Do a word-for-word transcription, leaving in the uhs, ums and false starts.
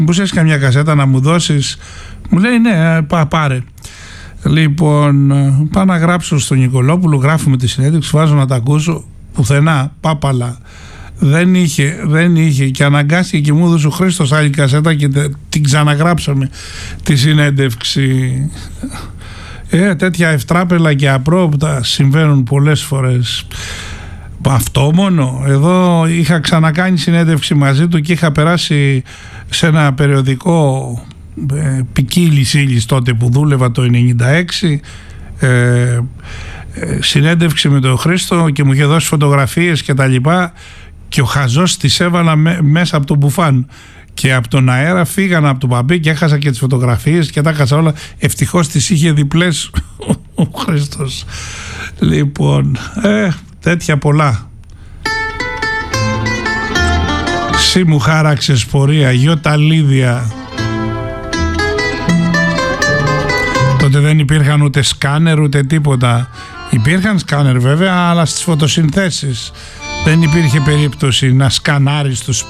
Μήπως έχεις καμιά κασέτα να μου δώσεις? Μου λέει ναι, πά, πάρε. Λοιπόν, πάω να γράψω στον Νικολόπουλο, γράφουμε τη συνέντευξη, βάζω να τα ακούσω. Πουθενά, πάπαλα. Δεν είχε, δεν είχε και αναγκάστηκε και μου έδωσε ο Χρήστος άλλη κασέτα και την ξαναγράψαμε τη συνέντευξη. Ε, τέτοια ευτράπελα και απρόπτα συμβαίνουν πολλές φορές. Αυτό μόνο. Εδώ είχα ξανακάνει συνέντευξη μαζί του και είχα περάσει σε ένα περιοδικό ε, ποικίλης ύλης τότε που δούλευα το ενενήντα έξι, ε, ε, συνέντευξη με τον Χρήστο και μου είχε δώσει φωτογραφίες και τα λοιπά και ο χαζός τις έβαλα με, μέσα από τον μπουφάν και από τον αέρα φύγανα από τον παμπί και έχασα και τις φωτογραφίες και τα έχασα όλα. Ευτυχώς τις είχε διπλές ο Χρήστος. Λοιπόν, ε, τέτοια πολλά. Συ μου χάραξες πορεία, γιοταλίδια. Τότε δεν υπήρχαν ούτε σκάνερ ούτε τίποτα. Υπήρχαν σκάνερ βέβαια, αλλά στις φωτοσυνθέσεις δεν υπήρχε περίπτωση να σκανάρεις τους